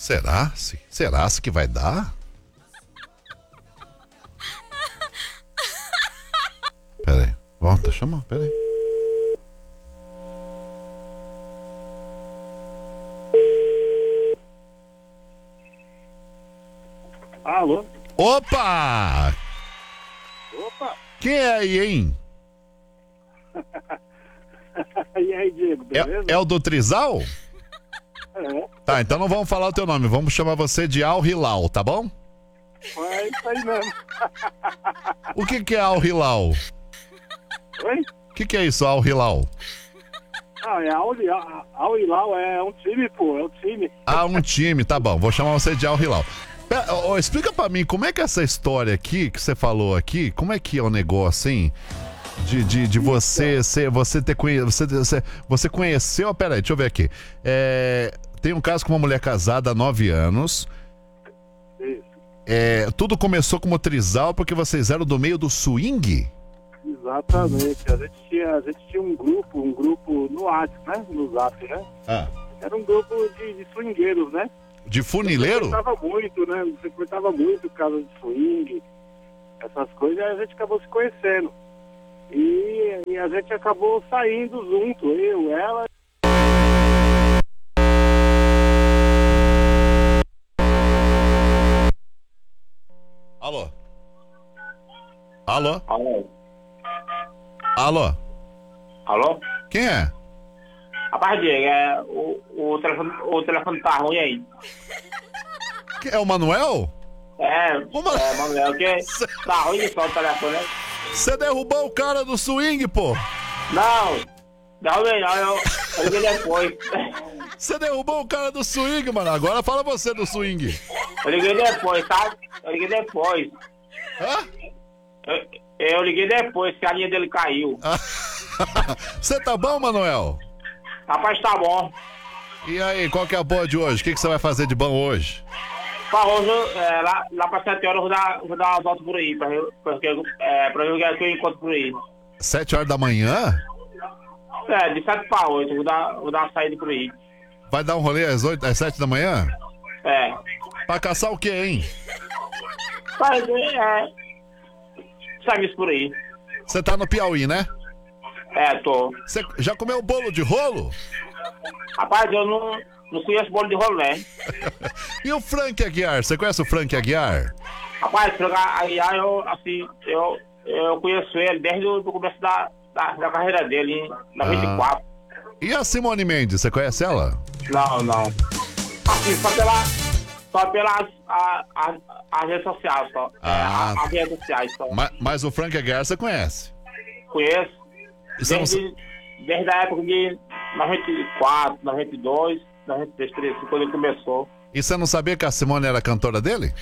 Será? Será que vai dar? Pera aí. Volta, chama. Pera aí. Alô? Opa! Opa! Quem é aí, hein? E aí, Diego, beleza? É o do Trizal? É. Tá, então não vamos falar o teu nome, vamos chamar você de Al Hilal, tá bom? É isso aí mesmo. O que é Al Hilal? Oi? O que é isso, Al Hilal? Ah, é Al Hilal, é um time, pô, é um time. Ah, um time, tá bom, vou chamar você de Al Hilal. Explica pra mim, como é que é essa história aqui, que você falou aqui, como é que é o negócio, hein? De você ter conhecido. Você conheceu. Peraí, deixa eu ver aqui. Tem um caso com uma mulher casada há 9 anos. Isso. Tudo começou como trisal porque vocês eram do meio do swing? Exatamente. A gente tinha um grupo no WhatsApp, né? No Zap, né? Ah. Era um grupo de swingueiros, né? De funileiro? Você frequentava muito casa de swing, essas coisas, e a gente acabou se conhecendo. E a gente acabou saindo junto, eu, ela. Alô? Alô? Alô? Alô? Alô? Quem é? Rapaz, Diego, o telefone tá ruim aí. É o Manuel? Manuel, que tá ruim só o telefone, né? Você derrubou o cara do swing, pô! Não, eu liguei depois. Você derrubou o cara do swing, mano. Agora fala você do swing. Eu liguei depois, tá? Eu liguei depois. Hã? Eu liguei depois, que a linha dele caiu. Você tá bom, Manuel? Rapaz, tá bom. E aí, qual que é a boa de hoje? O que você vai fazer de bom hoje? Pra hoje, lá pra 7 horas eu vou dar uma volta por aí, pra ver o que eu encontro por aí. 7 horas da manhã? De 7 pra 8, eu vou dar uma saída por aí. Vai dar um rolê às 7 da manhã? É. Pra caçar o quê, hein? Serviço por aí. Você tá no Piauí, né? Tô. Você já comeu bolo de rolo? Rapaz, eu não conheço bolo de rolo, né? E o Frank Aguiar? Você conhece o Frank Aguiar? Rapaz, o Frank Aguiar, eu conheço ele desde o começo da carreira dele, em 94. E a Simone Mendes, você conhece ela? Não. Assim, só pelas as redes sociais, só. As redes sociais, só. Mas o Frank Aguiar você conhece? Conheço. Desde a época de 94, 92, 93, quando ele começou. E você não sabia que a Simone era cantora dele?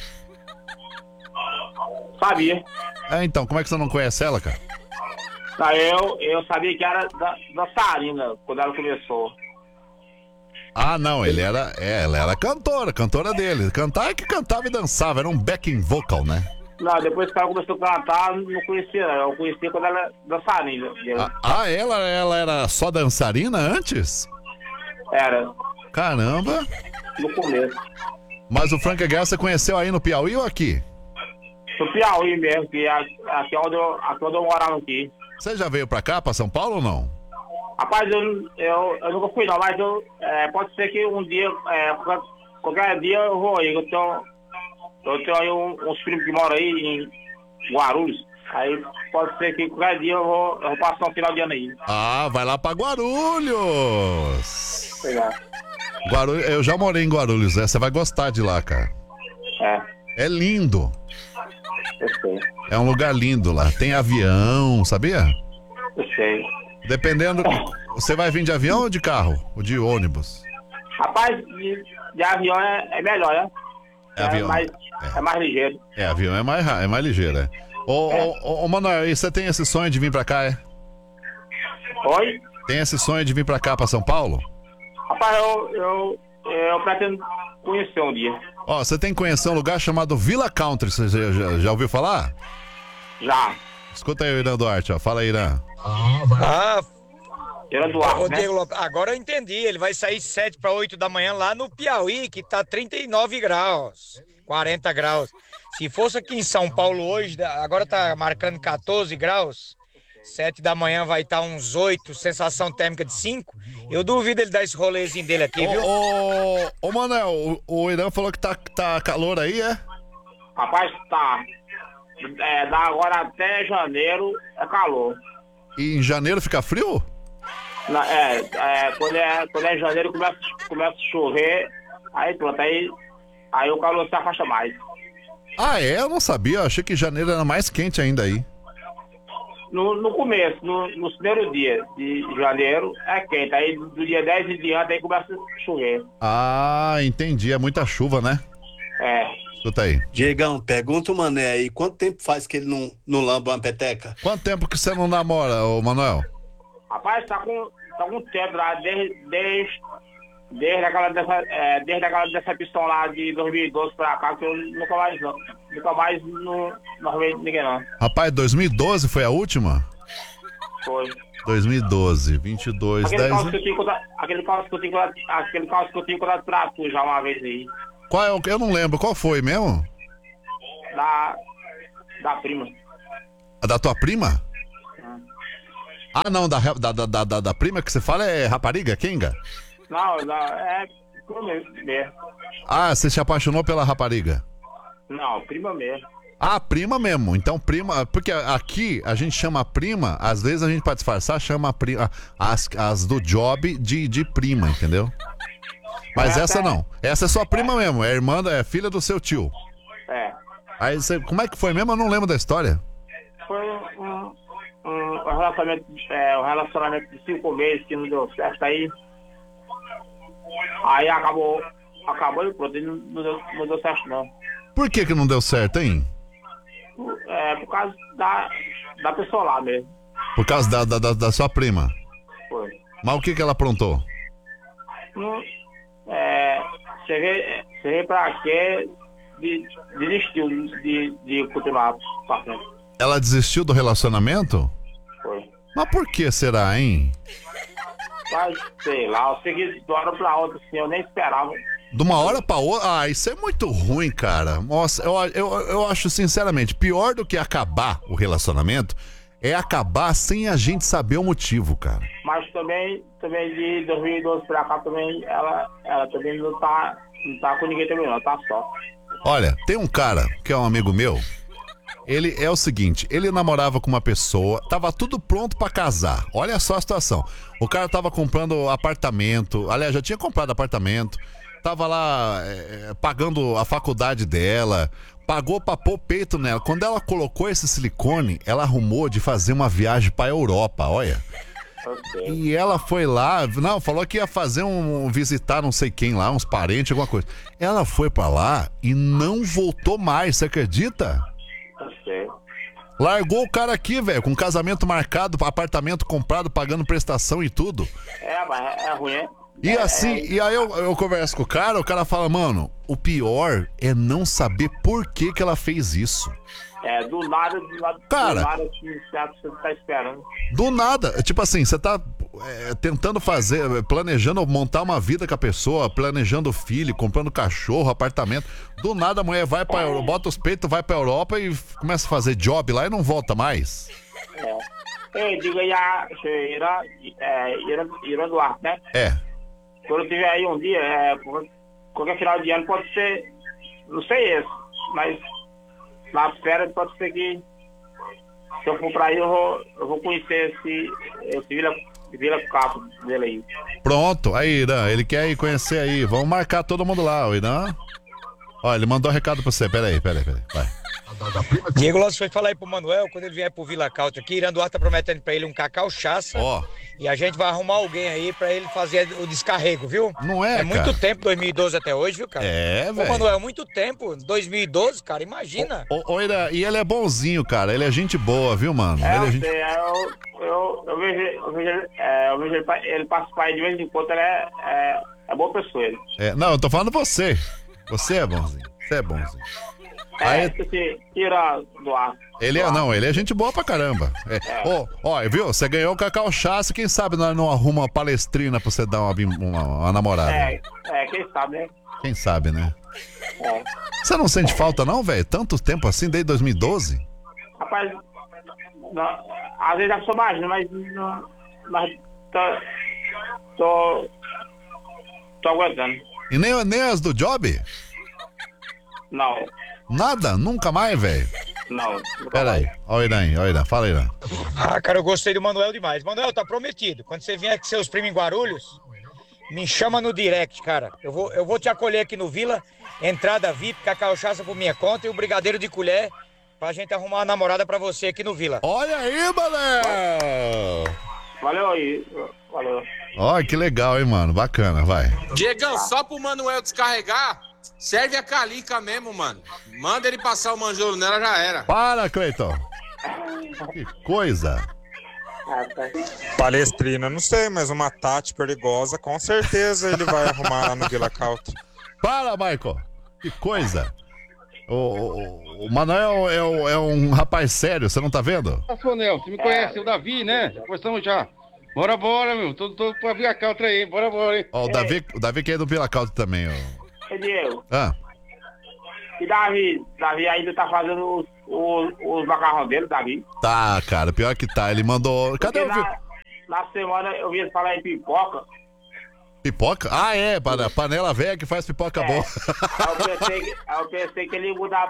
Sabia. Então, como é que você não conhece ela, cara? Eu sabia que era dançarina quando ela começou. Ah, não, ela era cantora dele. Cantar é que cantava e dançava, era um backing vocal, né? Não, depois que ela começou a cantar, não conhecia, não. Eu conhecia quando ela era dançarina. Ela era só dançarina antes? Era. Caramba. No começo. Mas o Frank Aguiar você conheceu aí no Piauí ou aqui? No Piauí mesmo, que aqui onde eu morava aqui. Você já veio pra cá, pra São Paulo ou não? Rapaz, eu nunca fui não, mas pode ser que um dia, qualquer dia eu vou aí. Eu tenho aí uns primos que moram aí em Guarulhos. Aí pode ser que qualquer dia eu vou passar um final de ano aí. Ah, vai lá pra Guarulhos! Legal. Eu já morei em Guarulhos, você vai gostar de lá, cara. É lindo. Eu sei. É um lugar lindo lá. Tem avião, sabia? Eu sei. Dependendo, você vai vir de avião ou de carro? Ou de ônibus? Rapaz, de avião é melhor, né? Avião. É mais ligeiro. Avião é mais ligeiro, é. Ô, Manuel, e você tem esse sonho de vir pra cá, é? Oi? Tem esse sonho de vir pra cá, pra São Paulo? Rapaz, eu pretendo conhecer um dia. Você tem que conhecer um lugar chamado Villa Country, você já ouviu falar? Já. Escuta aí o Irã Duarte, Fala aí, Irã. Irã Duarte, né? Diego Lopes, agora eu entendi. Ele vai sair 7 para 8 da manhã lá no Piauí, que tá 39 graus, 40 graus. Se fosse aqui em São Paulo hoje, agora tá marcando 14 graus. 7 da manhã vai estar uns 8, sensação térmica de 5. Eu duvido ele dar esse rolezinho dele aqui, viu? Ô, Manel, o Irã falou que tá calor aí, é? Rapaz, tá. Da agora até janeiro é calor. E em janeiro fica frio? Quando é janeiro começa a chover, aí pronto, aí o calor se afasta mais. Ah, é? Eu não sabia, eu achei que janeiro era mais quente ainda aí. No começo, nos primeiros dias de janeiro é quente, aí do dia 10 em diante aí começa a chover. Ah, entendi, é muita chuva, né? É. Escuta aí. Diegão, pergunta o Mané aí, quanto tempo faz que ele não lamba uma peteca? Quanto tempo que você não namora, ô Manuel? Rapaz, tá com tempo lá, desde aquela decepção lá de 2012 pra cá, que eu nunca mais não arrumei ninguém não. Rapaz, 2012 foi a última? Foi. 2012, 22, Aquele 10... caos que eu tinha contado pra tu já uma vez aí. Qual é o que? Eu não lembro, qual foi mesmo? Da prima. A da tua prima? Ah, não, da prima que você fala é rapariga, Kenga? Não, é prima mesmo. Ah, você se apaixonou pela rapariga? Não, prima mesmo. Ah, prima mesmo. Então, prima. Porque aqui a gente chama prima, às vezes a gente, pra disfarçar, chama a prima, as do job de prima, entendeu? Mas essa não. Essa é sua prima mesmo. É irmã, é filha do seu tio. É. Aí você. Como é que foi mesmo? Eu não lembro da história. Foi um relacionamento de 5 meses que não deu certo aí. Aí acabou e pronto, não deu certo não. Por que não deu certo, hein? Por causa da pessoa lá mesmo. Por causa da sua prima. Foi. Mas o que ela aprontou? Você vê pra quê desistiu de continuar pra frente. Ela desistiu do relacionamento? Foi. Mas por que será, hein? Mas, sei lá, eu sei que de uma hora pra outra, assim, eu nem esperava. De uma hora pra outra? Ah, isso é muito ruim, cara. Nossa, eu acho, sinceramente, pior do que acabar o relacionamento é acabar sem a gente saber o motivo, cara. Mas também de 2012 pra cá, também, ela também não tá com ninguém também não, tá só. Olha, tem um cara que é um amigo meu. Ele é o seguinte, ele namorava com uma pessoa, tava tudo pronto pra casar. Olha só a situação. O cara tava comprando apartamento, aliás, já tinha comprado apartamento, tava lá pagando a faculdade dela, pagou pra pôr peito nela. Quando ela colocou esse silicone, ela arrumou de fazer uma viagem pra Europa, olha. Okay. E ela foi lá, não, falou que ia fazer visitar não sei quem lá, uns parentes, alguma coisa. Ela foi pra lá e não voltou mais, você acredita? Okay. Largou o cara aqui, velho, com casamento marcado, apartamento comprado, pagando prestação e tudo. Mas é ruim, é? E assim, e aí eu converso com o cara fala, mano, o pior é não saber por que ela fez isso. Do nada, cara, do nada que você tá esperando. Do nada, tipo assim, você tá tentando planejando montar uma vida com a pessoa, planejando filho, comprando cachorro, apartamento. Do nada a mulher vai pra Europa, bota os peitos, vai pra Europa e começa a fazer job lá e não volta mais. Ei, diga aí a Irã Duarte, né? Quando tiver aí um dia, qualquer final de ano pode ser, não sei esse, mas nas férias pode ser que se eu for pra aí eu vou conhecer esse Vila Capo dele aí. Pronto, aí Irã, ele quer ir conhecer aí, vamos marcar todo mundo lá, o Irã. Ó, ele mandou um recado pra você, peraí, vai. Diego Lopes foi falar aí pro Manuel, quando ele vier pro Vila Country aqui, Irã Duarte tá prometendo pra ele um cacau chaça. E a gente vai arrumar alguém aí pra ele fazer o descarrego, viu? Não é, cara? Muito tempo, 2012 até hoje, viu, cara? É, velho. Ô, Manuel, muito tempo, 2012, cara, imagina. Ô, Irã, e ele é bonzinho, cara, ele é gente boa, viu, mano? Eu vejo ele participar aí de vez em quando, ele é boa pessoa, ele. Não, eu tô falando você. Você é bonzinho, Aí- que se tira do ar. Ele é gente boa pra caramba. Ó, viu? Você ganhou o Cacau Chassi, quem sabe nós não arruma uma palestrina pra você dar uma namorada. Quem sabe, né? Quem sabe, né? É. Você não sente falta não, velho? Tanto tempo assim, desde 2012? Rapaz, não, às vezes a pessoa imagina, mas não. Mas tô aguentando. E nem as do job? Não, Nada? Nunca mais, velho? não. Pera aí. Ó o Irã, fala, Irã. Ah, cara, eu gostei do Manuel demais. Manuel, tá prometido. Quando você vier com seus primos em Guarulhos, me chama no direct, cara. Eu vou te acolher aqui no Vila, entrada VIP, cacau chassa por minha conta e o brigadeiro de colher pra gente arrumar uma namorada pra você aqui no Vila. Olha aí, Manel! Valeu aí, valeu. Ó, que legal, hein, mano? Bacana, vai. Diegão, só pro Manuel descarregar, serve a Calica mesmo, mano. Manda ele passar o manjolo nela, já era. Para, Cleiton. Que coisa. Palestrina, não sei, mas uma Tati perigosa, com certeza ele vai arrumar lá no Vila Country. Para, Michael. Que coisa. O Manuel é um rapaz sério, você não tá vendo? Fonel, você me conhece, o Davi, né? Já conversamos já. Bora, meu. Tô pra Vila Country aí. Bora, hein? Ó, o Davi que é do Vila Country também, ó. E Diego? Ah, E Davi ainda tá fazendo os macarrão dele, Davi. tá, cara, pior que tá. Ele mandou. Cadê Porque o na semana eu vi ele falar em pipoca. pipoca? Ah, é, panela velha que faz pipoca boa. Aí eu pensei que ele ia mudar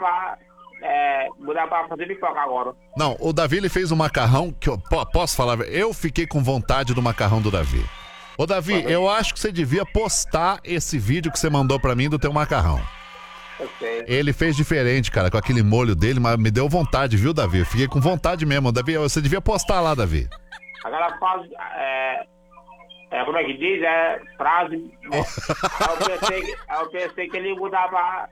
pra fazer pipoca agora. Não, o Davi ele fez um macarrão que eu posso falar, eu fiquei com vontade do macarrão do Davi. Ô Davi, eu acho que você devia postar esse vídeo que você mandou pra mim do teu macarrão. Eu sei. Ele fez diferente, cara, com aquele molho dele, mas me deu vontade, viu, Davi? Eu fiquei com vontade mesmo. Davi, você devia postar lá, Davi. Agora faz. Como é que diz? Frase. Né? Aí eu pensei que ele ia mudar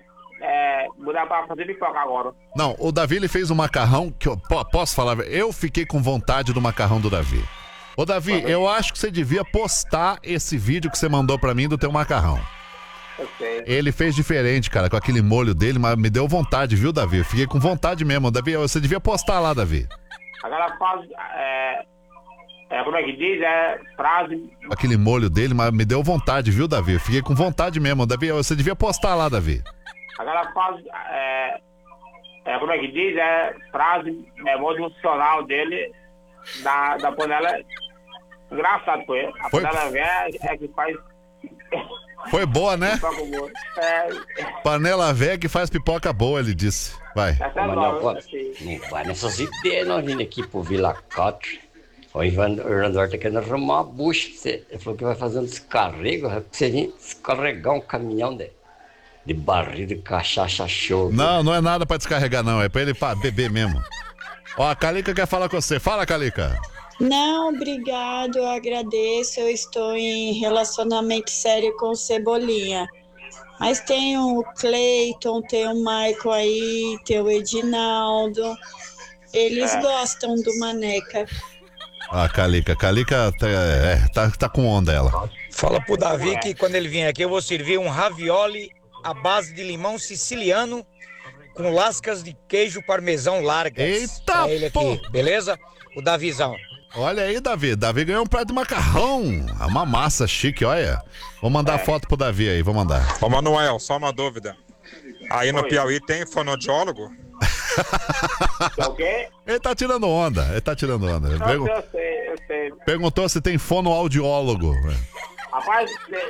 pra fazer pipoca agora. Não, o Davi ele fez um macarrão que eu posso falar, eu fiquei com vontade do macarrão do Davi. Ô Davi, eu acho que você devia postar esse vídeo que você mandou pra mim do teu macarrão. Eu sei. Ele fez diferente, cara, com aquele molho dele, mas me deu vontade, viu, Davi? Eu fiquei com vontade mesmo. Davi, você devia postar lá, Davi. Agora faz. Como é que diz? Frase. Aquele molho dele, mas me deu vontade, viu, Davi? Eu fiquei com vontade mesmo. Davi, você devia postar lá, Davi. Agora faz. Como é que diz? Frase motivacional dele da panela. Engraçado foi. A panela velha é que faz. Foi boa, né? Pipoca boa. Panela velha que faz pipoca boa, ele disse. Vai. Essa é nova, assim. Não vai nessas ideias, nós vindo aqui pro Vila Country. O Irandor tá querendo arrumar uma bucha. Ele falou que vai fazer um descarrego. Você vir descarregar um caminhão de barril de cachaça show. Não é nada pra descarregar, não. É pra ele beber mesmo. Ó, a Calica quer falar com você. Fala, Calica. Não, obrigado, eu agradeço. Eu estou em relacionamento sério com o Cebolinha. Mas tem o Cleiton, tem o Michael aí, tem o Edinaldo. Eles gostam do Maneca. Ah, Calica tá com onda ela. Fala pro Davi que quando ele vier aqui eu vou servir um ravioli à base de limão siciliano com lascas de queijo parmesão largas. Eita, pra ele aqui, beleza? O Davizão. Olha aí, Davi. Davi ganhou um prato de macarrão. É uma massa chique, olha. Vou mandar foto pro Davi aí, vou mandar. Ô Manuel, só uma dúvida. Aí no Piauí tem fonoaudiólogo? É o quê? Ele tá tirando onda. Eu sei. Perguntou se tem fonoaudiólogo. Rapaz,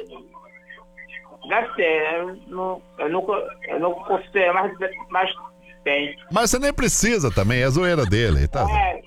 deve ter. Eu nunca considerei, mas tem. Mas você nem precisa também, é zoeira dele. Tá?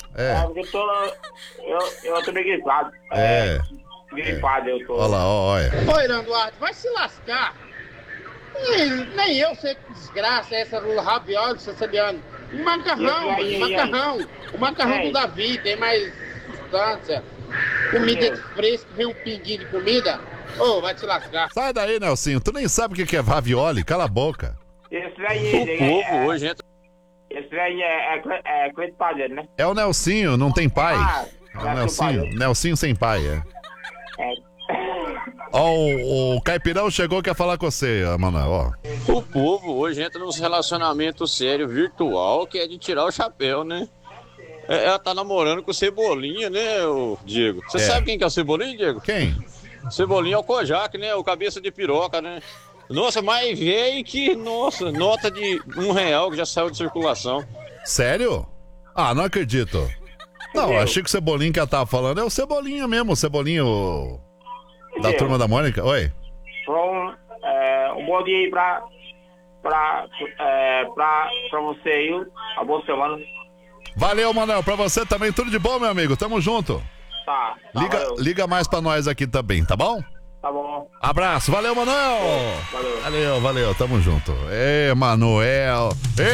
Eu tô meio gripado. Gripado eu tô. Olha lá, olha. Ô, Iranduardo, vai se lascar. Nem eu sei que desgraça é essa do ravioli siciliano. Macarrão. O macarrão do Davi tem mais substância. Comida fresca, vem um pinguinho de comida. Ô, vai te lascar. Sai daí, Nelsinho. Tu nem sabe o que é ravioli, cala a boca. Esse aí Hoje entra. Esse aí é Cleiton Padeiro, né? É o Nelsinho, não tem pai. É o Nelsinho Nelsinho sem pai, é. Ó, o Caipirão chegou e quer falar com você, Manuel, ó. O povo hoje entra num relacionamento sério, virtual, que é de tirar o chapéu, né? Ela tá namorando com o Cebolinha, né, o Diego? Você sabe quem que é o Cebolinha, Diego? Quem? Cebolinha é o Kojak, né? O cabeça de piroca, né? Nossa, mais velho que, nossa, nota de R$1 que já saiu de circulação. Sério? Ah, não acredito. Não, achei que o Cebolinha que ela tava falando é o Cebolinha mesmo, o Cebolinha da Turma da Mônica. Oi. Um bom dia aí pra você aí, a boa semana. Valeu, Manuel, pra você também, tudo de bom, meu amigo, tamo junto. Tá. Liga mais pra nós aqui também, tá bom? Tá bom. Abraço, valeu, Manuel. Valeu, tamo junto. Manuel.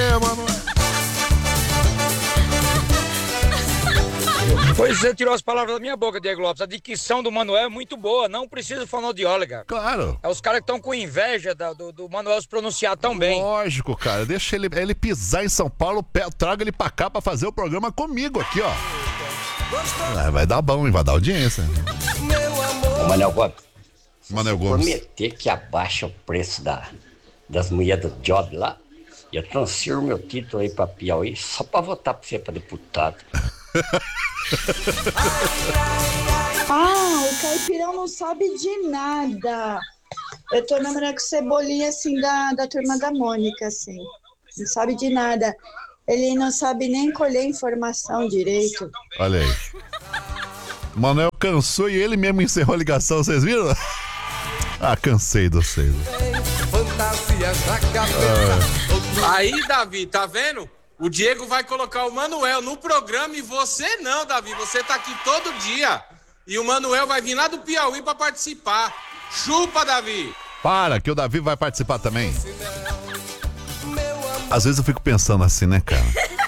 Pois você tirou as palavras da minha boca, Diego Lopes. A dicção do Manuel é muito boa, não precisa de fonoaudióloga. Claro. É os caras que estão com inveja do Manuel se pronunciar tão bem. Lógico, cara. Deixa ele pisar em São Paulo, traga ele pra cá pra fazer o programa comigo aqui, ó. Vai dar bom, hein? Vai dar audiência. Ô, Manuel Gomes. Manuel Gomes. Prometer que abaixa o preço das mulheres do job lá, eu transfiro meu título aí pra Piauí só pra votar pra você pra deputado. O Caipirão não sabe de nada. Eu tô namorando com Cebolinha, assim, da Turma da Mônica, assim. Não sabe de nada. Ele não sabe nem colher informação direito. Olha aí. Manuel cansou e ele mesmo encerrou a ligação, vocês viram? Cansei do vocês. Aí, Davi, tá vendo? O Diego vai colocar o Manuel no programa e você não, Davi. Você tá aqui todo dia. E o Manuel vai vir lá do Piauí pra participar. Chupa, Davi. Para, que o Davi vai participar também. Às vezes eu fico pensando assim, né, cara?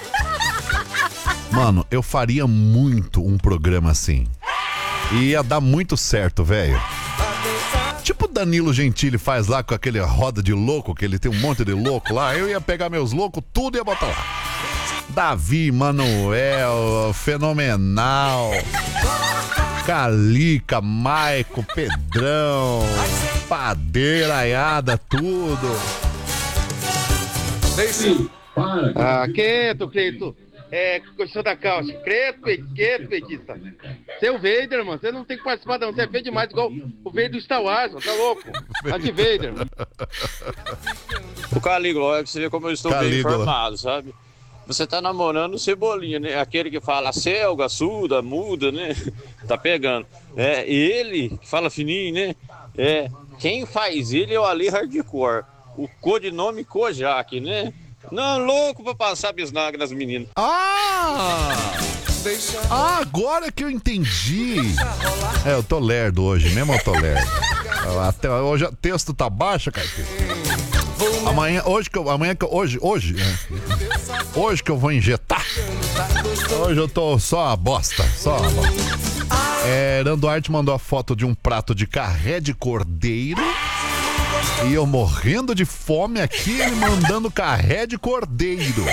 Mano, eu faria muito um programa assim. E ia dar muito certo, velho. Tipo o Danilo Gentili faz lá com aquele roda de louco, que ele tem um monte de louco lá. Eu ia pegar meus loucos, tudo e ia botar lá. Davi, Manuel, Fenomenal, Calica, Maico, Pedrão, Padeira, Aiada, tudo. Quieto, Cleito. Questão da calça. Quieto, petista. Você é o Vader, mano. Você não tem que participar, não. Você é feio demais, igual o Vader do Star Wars, mano. Tá louco? Anti-Vader. O Calígula, você vê como eu estou bem informado, sabe? Você tá namorando o Cebolinha, né? Aquele que fala selga, suda, muda, né? Tá pegando. Ele que fala fininho, né? Quem faz ele é o Ali Hardcore. O codinome Kojak, né? Não, louco pra passar bisnaga nas meninas. Agora que eu entendi. Eu tô lerdo hoje, mesmo eu tô lerdo. Até hoje o texto tá baixo, Caipira. Hoje que eu vou injetar. Hoje eu tô só uma bosta, Nando Duarte mandou a foto de um prato de carré de cordeiro. E eu morrendo de fome aqui, ele mandando carré de cordeiro.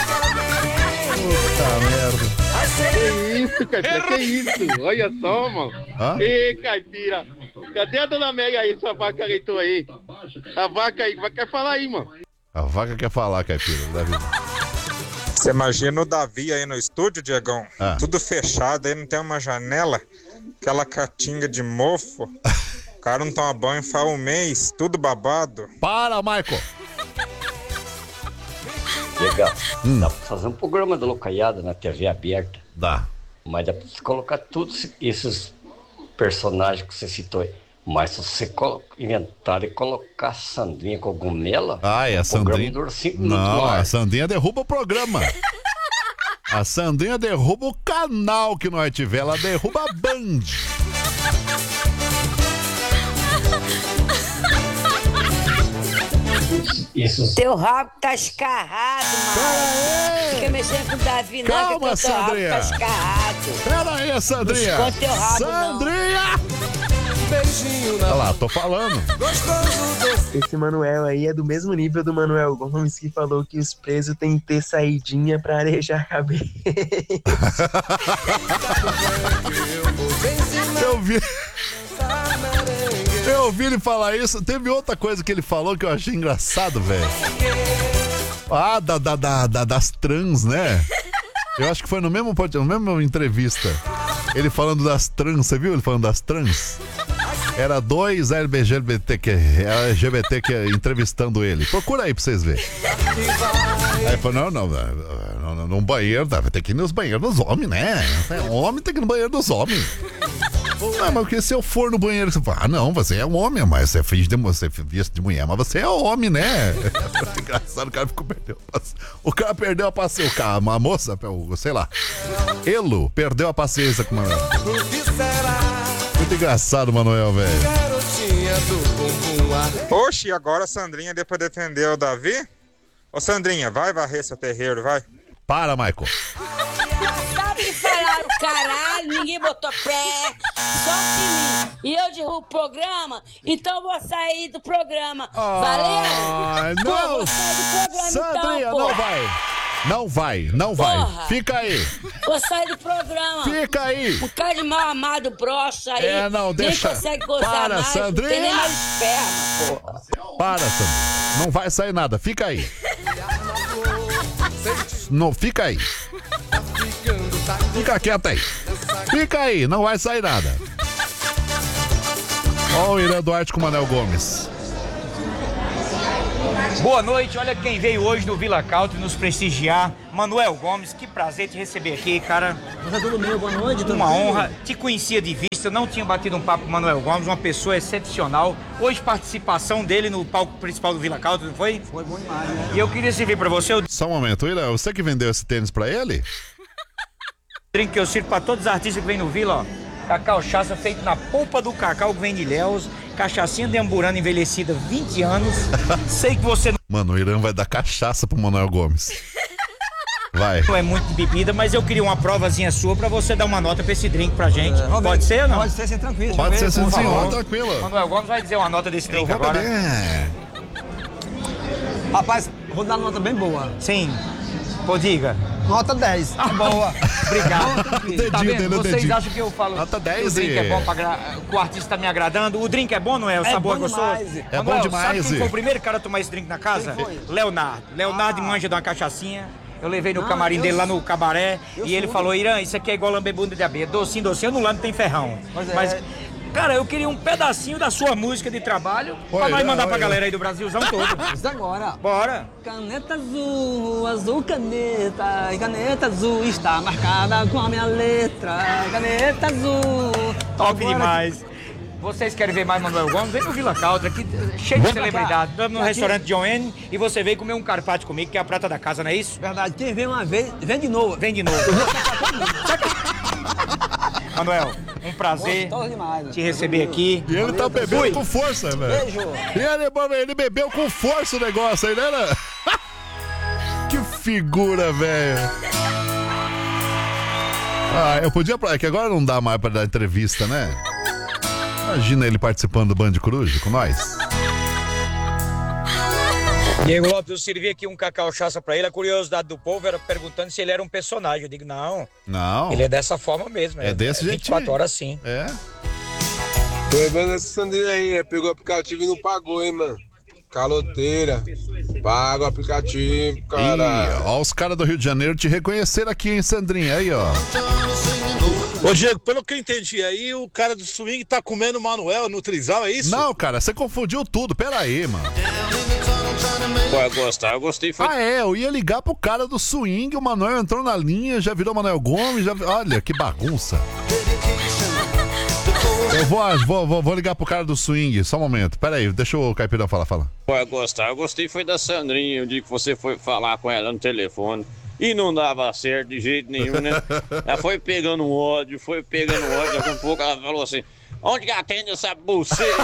Puta merda. Que isso, Caipira, que isso? Olha só, mano. Ei, Caipira. Cadê a dona Mega aí, sua vaca leitou aí? A vaca aí, quer falar aí, mano. A vaca quer falar, Caipira, Davi. Você imagina o Davi aí no estúdio, Diegão? Tudo fechado, aí não tem uma janela, aquela catinga de mofo. O cara não toma banho faz um mês, tudo babado. Para, Michael! Legal. Dá pra fazer um programa da Locaiada na TV aberta. Dá. Mas dá pra você colocar todos esses personagens que você citou aí. Mas se você inventar e colocar a Sandrinha Cogumela, a Sandrinha dura 5 minutos. Não, a Sandrinha derruba o programa. A Sandrinha derruba o canal que nós tiver, ela derruba a Band. Isso. Teu rabo tá escarrado, mano. Fica mexendo com o Davi, não. Calma, que teu Sandrinha. rabo tá escarrado. Pera aí, Sandrinha. Esconde teu rabo, Sandrinha! Olha lá, tô falando. Esse Manuel aí é do mesmo nível do Manuel Gomes, que falou que os presos têm que ter saidinha pra arejar a cabeça. Eu vi. Eu ouvi ele falar isso. Teve outra coisa que ele falou que eu achei engraçado, velho. Ah, das trans, né? Eu acho que foi no mesmo entrevista. Ele falando das trans, você viu ele falando das trans? Era dois LGBT que entrevistando ele. Procura aí pra vocês verem. Aí ele falou, não, num banheiro, vai ter que ir nos banheiros dos homens, né? Homem tem que ir no banheiro dos homens. Ah, mas porque se eu for no banheiro, você fala, não, você é um homem, mas você finge de mulher, mas você é homem, né? Engraçado, o cara o cara perdeu a paciência, a moça, sei lá, Elo, perdeu a paciência com o Manuel. Muito engraçado, Manuel, velho. Oxe, agora a Sandrinha deu pra defender o Davi? Ô Sandrinha, vai varrer seu terreiro, vai. Para, Michael. Sabe que falaram caralho, ninguém botou pé, só que mim. E eu derrubo o programa, então vou sair do programa. Valeu? Não. Pô, vou sair do programa, Sandrinha, então, não vai. Não vai. Porra. Fica aí. Vou sair do programa. Fica aí. Um cara de mal amado broxa aí. Não, deixa. Nem consegue gozar Para, mais, Sandrinha. não tem nem mais esperma, porra. Para, Sandrinha. Não vai sair nada. Fica aí. Não, fica aí. Fica quieto aí. Fica aí, não vai sair nada. Ó o Irã Duarte com o Manel Gomes. Boa noite, olha quem veio hoje no Vila Country nos prestigiar. Manuel Gomes, que prazer te receber aqui, cara. Tudo bem, boa noite. Uma honra, te conhecia de vista, não tinha batido um papo com o Manuel Gomes, uma pessoa excepcional. Hoje participação dele no palco principal do Vila Country, não foi? Foi bom demais, né? E eu queria servir pra você o Só um momento, Irã, você que vendeu esse tênis pra ele? drink que eu sirvo pra todos os artistas que vêm no Vila, ó. Cacau Chassa feito na polpa do cacau que vem de Ilhéus, cachaçinha de Amburana envelhecida 20 anos. Sei que você Mano, o Irã vai dar cachaça pro Manuel Gomes. Vai. Não é muito de bebida, mas eu queria uma provazinha sua pra você dar uma nota pra esse drink pra gente. Pode ser ou não? Pode ser, sem tranquilo. Pode ser, sim, favor. tranquilo. Manuel Gomes vai dizer uma nota desse drink agora. Rapaz, vou dar uma nota bem boa. Sim. Pô, diga. Nota 10. Boa. Obrigado. Tá vendo? Vocês dedinho. acham que eu falo Nota que 10 o drink é bom que o artista tá me agradando? O drink é bom, não é? O sabor é gostoso? demais. É Manuel, bom demais. Sabe quem foi o primeiro cara a tomar esse drink na casa? Leonardo. Leonardo manja de uma cachaçinha. Eu levei no camarim dele lá no cabaré e ele falou, Irã, isso aqui é igual lamber bunda de abelha. Docinho, eu não lambo, tem ferrão. Mas, cara, eu queria um pedacinho da sua música de trabalho pra nós mandar pra galera aí do Brasilzão todo. Isso agora. Bora. Caneta azul, azul caneta, e caneta azul está marcada com a minha letra. Caneta azul. Top demais. Vocês querem ver mais Manuel Gomes? Vem no Vila Country, aqui cheio de celebridade. Estamos no restaurante John N e você veio comer um carpaccio comigo, que é a prata da casa, não é isso? Verdade, quem vem uma vez, vem de novo. Vem de novo. Manuel, um prazer demais, te receber aqui. E ele tá bebendo com força, velho. Beijo. E ele bebeu com força o negócio aí, né? Que figura, velho. Eu podia... É que agora não dá mais pra dar entrevista, né? Imagina ele participando do Band Coruja com nós. Diego Lopes, eu servi aqui um cacau chassa pra ele. A curiosidade do povo era perguntando se ele era um personagem. Eu digo, não. Não. Ele é dessa forma mesmo. É desse jeito. 24 horas sim. É. Tô levando essa Sandrinha aí, pegou o aplicativo e não pagou, hein, mano. Caloteira. Paga o aplicativo, cara. Ó, os caras do Rio de Janeiro te reconheceram aqui, hein, Sandrinha? Aí, ó. Ô, Diego, pelo que eu entendi aí, o cara do swing tá comendo o Manuel no trisal, é isso? Não, cara, você confundiu tudo. Pera aí, mano. Pô, eu gostei. Foi... Eu ia ligar pro cara do swing, o Manuel entrou na linha, já virou Manuel Gomes, olha, que bagunça. Eu vou ligar pro cara do swing, só um momento. Pera aí, deixa o Caipirão falar. Pô, eu gostei foi da Sandrinha, o dia que você foi falar com ela no telefone. E não dava certo de jeito nenhum, né? Ela foi pegando um ódio, daqui a pouco ela falou assim, onde que atende essa buceta?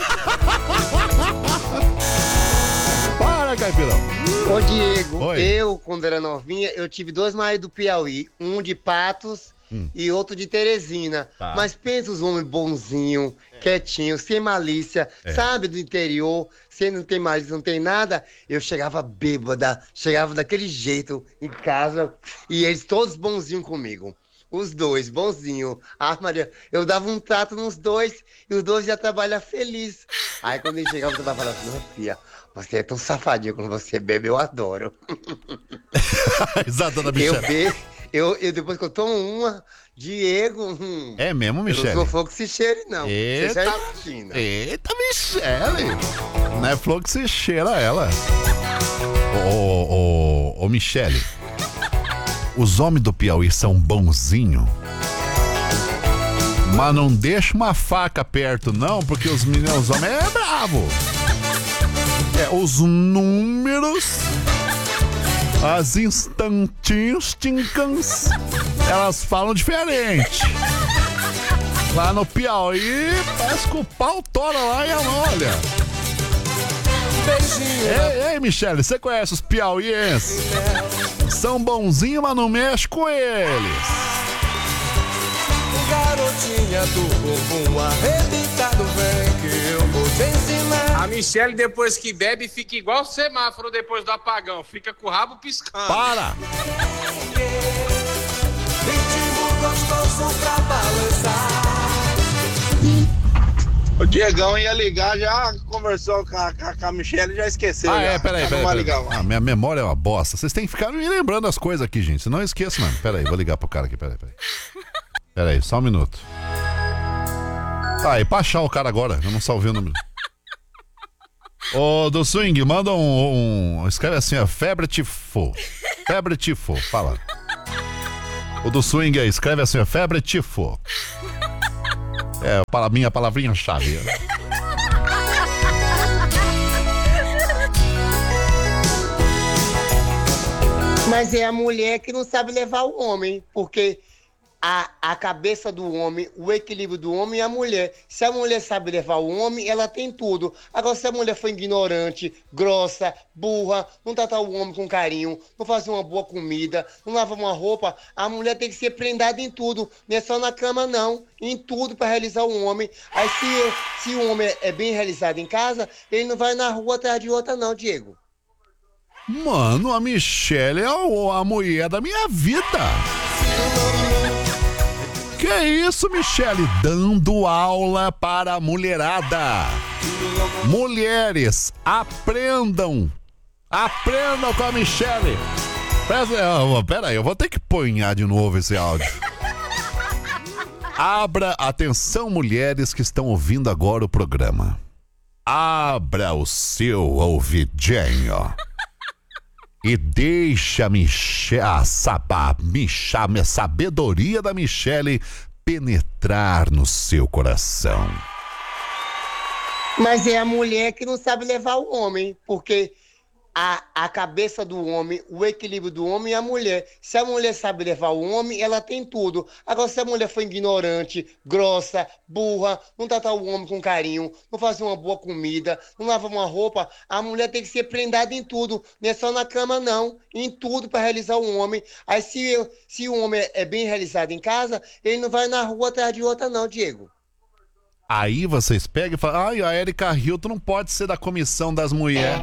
Para, Caipirão. Ô, Diego, Oi. eu, quando era novinha, eu tive 2 maridos do Piauí, um de Patos e outro de Teresina. Tá. Mas pensa os homens bonzinhos, quietinhos, sem malícia, sabe, do interior, sem não tem malícia, não tem nada. Eu chegava bêbada, chegava daquele jeito em casa e eles todos bonzinhos comigo. Os dois, bonzinho. Ah, Maria, eu dava um trato nos dois e os dois já trabalham felizes. Aí quando ele chegava, eu tava falando assim, não, filha, você é tão safadinho quando você bebe, eu adoro. Exato, dona Michele. Eu depois que eu tomo uma, Diego... É mesmo, Michele? Eu não sou fogo que se cheire, não. Eita, você já imagina. Eita, Michele. Não é flor que se cheira ela. Ô, Michele. Os homens do Piauí são bonzinhos. Mas não deixa uma faca perto, não, porque os homens é bravo. Os números... As instantinhos, tincans, elas falam diferente. Lá no Piauí, parece que o pau tora lá e olha. Beijinho. Ei, Michele, você conhece os piauienses? São bonzinhos, mas não mexe com eles. Garotinha do bumbum arrebentado, vem que eu vou te ensinar. A Michele, depois que bebe, fica igual o semáforo depois do apagão. Fica com o rabo piscando. Para! Ritmo gostoso pra balançar. O Diegão ia ligar, já conversou com a Michele e já esqueceu. Peraí. Minha memória é uma bosta. Vocês têm que ficar me lembrando as coisas aqui, gente. Senão eu esqueço, mano. Peraí, vou ligar pro cara aqui, peraí. Peraí, só um minuto. E pra achar o cara agora, eu não salvei o número. Ô, do Swing, manda escreve assim, febre tifo. Febre tifo, fala. O do Swing aí, escreve assim, febre tifo. Minha palavrinha-chave. Mas é a mulher que não sabe levar o homem, porque a cabeça do homem, o equilíbrio do homem é a mulher. Se a mulher sabe levar o homem, ela tem tudo. Agora, se a mulher for ignorante, grossa, burra, não tratar o homem com carinho, não fazer uma boa comida, não lavar uma roupa, a mulher tem que ser prendada em tudo. Não é só na cama, não. Em tudo para realizar o homem. Aí, se o homem é bem realizado em casa, ele não vai na rua atrás de outra, não, Diego. Mano, a Michele é a mulher da minha vida. Que isso, Michele? Dando aula para a mulherada. Mulheres, aprendam. Aprendam com a Michele. Pera aí, eu vou ter que ponhar de novo esse áudio. Abra, atenção, mulheres que estão ouvindo agora o programa. Abra o seu ouvidinho. E deixa a sabedoria da Michele penetrar no seu coração. Mas é a mulher que não sabe levar o homem, porque a cabeça do homem, o equilíbrio do homem é a mulher. Se a mulher sabe levar o homem, ela tem tudo. Agora, se a mulher for ignorante, grossa, burra, não tratar o homem com carinho, não fazer uma boa comida, não lavar uma roupa, a mulher tem que ser prendada em tudo. Não é só na cama, não. Em tudo para realizar o homem. Aí, se o homem é bem realizado em casa, ele não vai na rua atrás de outra, não, Diego. Aí vocês pegam e falam, a Erika Hilton não pode ser da comissão das mulheres.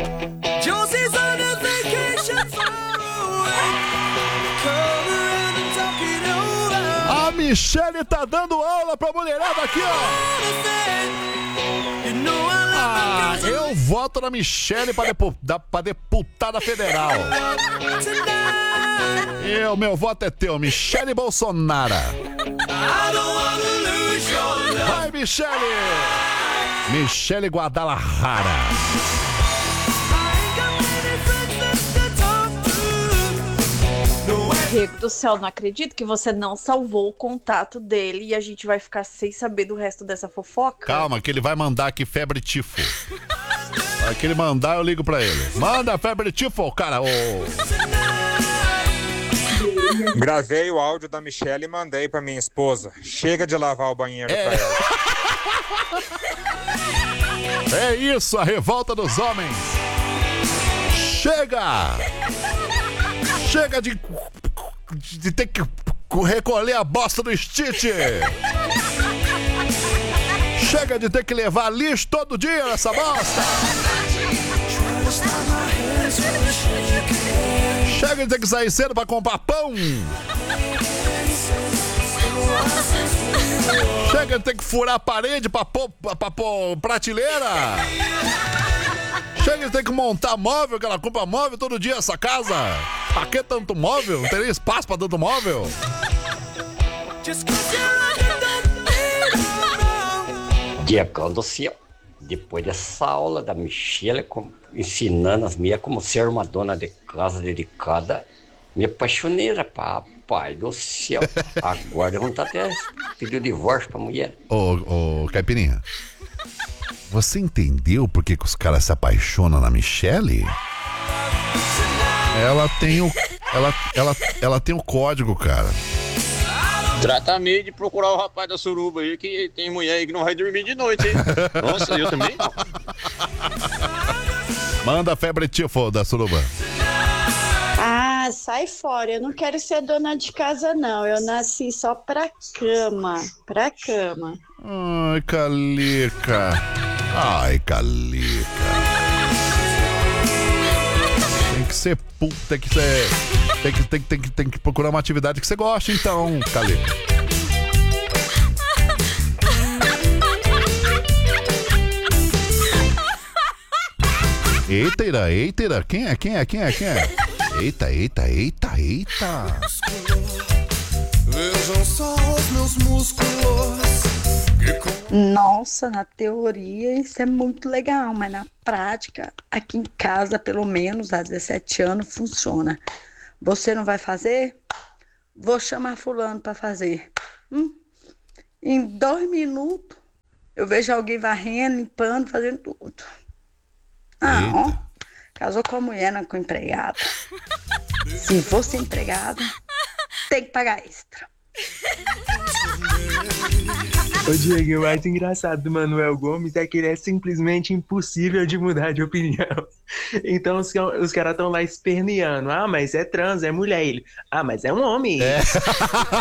A Michele tá dando aula pra mulherada aqui, ó. Eu voto na Michele pra deputada federal. Meu voto é teu, Michele Bolsonaro. Vai, Michele! Michele Guadalajara. Diego do céu, não acredito que você não salvou o contato dele e a gente vai ficar sem saber do resto dessa fofoca. Calma, que ele vai mandar aqui febre tifo. Vai que ele mandar, eu ligo pra ele. Manda febre tifo, cara. Gravei o áudio da Michele e mandei pra minha esposa. Chega de lavar o banheiro pra ela. É isso, a revolta dos homens. Chega! Chega de ter que recolher a bosta do Stitch. Chega de ter que levar lixo todo dia nessa bosta. Chega de ter que sair cedo pra comprar pão. Chega de ter que furar a parede pra pôr prateleira. Chega de ter que montar móvel, que ela compra móvel todo dia essa casa. Pra que tanto móvel? Não tem nem espaço pra tanto móvel. Diegão do céu, depois dessa aula da Michelle ensinando as minhas como ser uma dona de casa dedicada, me apaixonei, papai do céu. Agora eu vou até pedir o divórcio pra mulher. Ô, Caipirinha, você entendeu por que os caras se apaixonam na Michelle? Ela tem o código, cara. Trata meio de procurar o rapaz da suruba aí, que tem mulher aí que não vai dormir de noite, hein? Nossa, eu também não. Manda a febre tifo da suruba. Ah, sai fora. Eu não quero ser dona de casa, não. Eu nasci só pra cama. Pra cama. Ai, Calica. Tem que ser puta, tem que procurar uma atividade que você gosta, então, Calica. Eita, quem é? Eita. Vejam só os meus músculos. Nossa, na teoria isso é muito legal, mas na prática, aqui em casa, pelo menos há 17 anos, funciona. Você não vai fazer? Vou chamar fulano para fazer. Em 2 minutos, eu vejo alguém varrendo, limpando, fazendo tudo. Ó, casou com a mulher, não com a empregada. Se fosse empregada, tem que pagar extra. Ô Diego, o mais engraçado do Manuel Gomes é que ele é simplesmente impossível de mudar de opinião. Então os caras estão lá esperneando. Ah, mas é trans, é mulher. Ele, mas é um homem.